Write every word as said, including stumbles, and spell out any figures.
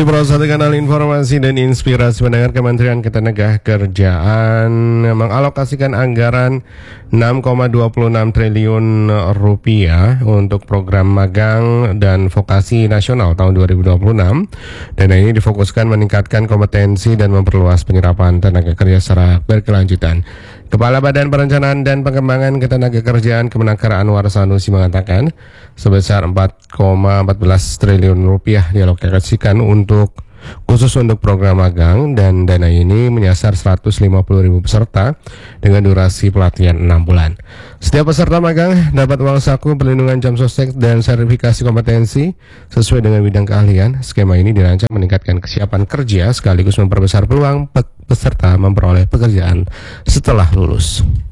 Masih proses kanal informasi dan inspirasi pendengar. Kementerian Ketenagakerjaan mengalokasikan anggaran enam koma dua enam triliun rupiah untuk program magang dan vokasi nasional tahun dua ribu dua puluh enam. Dana ini difokuskan meningkatkan kompetensi dan memperluas penyerapan tenaga kerja secara berkelanjutan. Kepala Badan Perencanaan dan Pengembangan Ketenagakerjaan Kemenaker Anwar Sanusi mengatakan sebesar empat koma satu empat triliun rupiah dialokasikan untuk khusus untuk program magang, dan dana ini menyasar seratus lima puluh ribu peserta dengan durasi pelatihan enam bulan. Setiap peserta magang dapat uang saku, perlindungan jam sostek, dan sertifikasi kompetensi sesuai dengan bidang keahlian. Skema ini dirancang meningkatkan kesiapan kerja sekaligus memperbesar peluang peserta memperoleh pekerjaan setelah lulus.